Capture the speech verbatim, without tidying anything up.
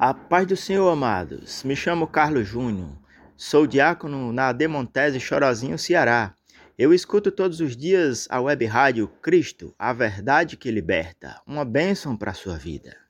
A paz do Senhor, amados. Me chamo Carlos Júnior. Sou diácono na Demontese Chorozinho, Ceará. Eu escuto todos os dias a web rádio Cristo, a verdade que liberta. Uma bênção para a sua vida.